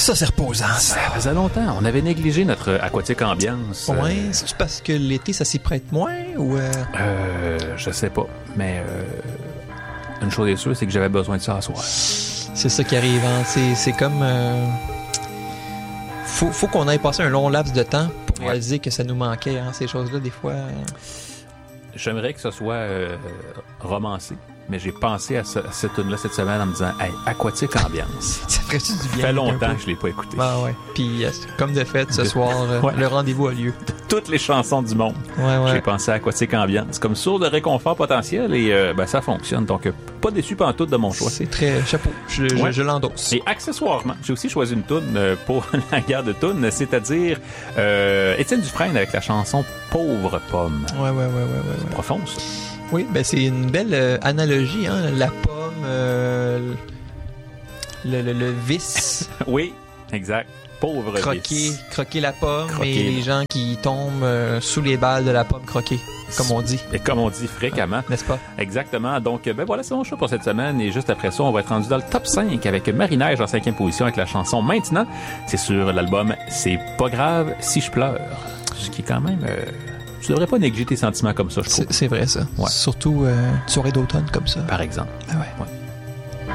Ça, c'est reposant, ça. Ça faisait longtemps. On avait négligé notre aquatique ambiance. Ouais, c'est parce que l'été, ça s'y prête moins ou... Je sais pas. Mais une chose est sûre, c'est que j'avais besoin de ça à soir. C'est ça qui arrive, hein. C'est comme... Faut qu'on aille passer un long laps de temps pour réaliser que ça nous manquait, hein, ces choses-là, des fois. J'aimerais que ce soit romancé, mais j'ai pensé à cette tune-là cette semaine en me disant « Hey, aquatique ambiance ». Ça ferait-tu du bien? Ça fait longtemps que je l'ai pas écouté. Ah ouais. Puis, comme de fait, ce soir, le rendez-vous a lieu. Toutes les chansons du monde. Ouais. J'ai pensé à aquatique ambiance comme source de réconfort potentiel et ça fonctionne. Donc, pas déçu pantoute de mon choix. C'est très chapeau. Je l'endosse. Et accessoirement, j'ai aussi choisi une toune pour la guerre de tounes, c'est-à-dire Étienne Dufresne avec la chanson Pauvre pomme. Ouais. C'est profond, ça. Oui, ben c'est une belle analogie, hein. La pomme, le vice. Oui, exact. Pauvre vice. Croquer la pomme Croquer, et les gens qui tombent sous les balles de la pomme croquée, comme on dit. Et comme on dit fréquemment. N'est-ce pas? Exactement. Donc, ben voilà, c'est mon choix pour cette semaine. Et juste après ça, on va être rendu dans le top 5 avec Marie-Neige en 5e position avec la chanson Maintenant. C'est sur l'album C'est pas grave si je pleure. Ce qui est quand même... tu devrais pas négliger tes sentiments comme ça, je trouve. C'est vrai, ça. Ouais. Surtout une soirée d'automne comme ça. Par exemple. Ah ouais.